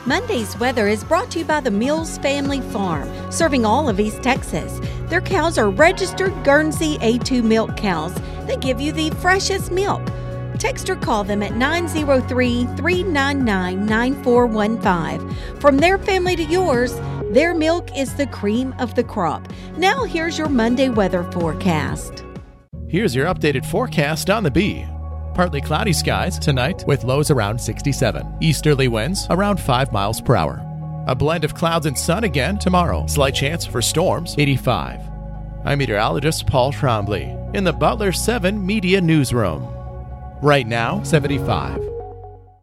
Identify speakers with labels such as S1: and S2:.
S1: Monday's weather is brought to you by the Mills Family Farm, serving all of East Texas. Their cows are registered Guernsey A2 milk cows that give you the freshest milk. Text or call them at 903-399-9415. From their family to yours, their milk is the cream of the crop. Now here's your Monday weather forecast.
S2: Here's your updated forecast on the Bee. Partly cloudy skies tonight with lows around 67. Easterly winds around 5 miles per hour. A blend of clouds and sun again tomorrow. Slight chance for storms, 85. I'm meteorologist Paul Trombley in the Butler 7 Media Newsroom. Right now, 75.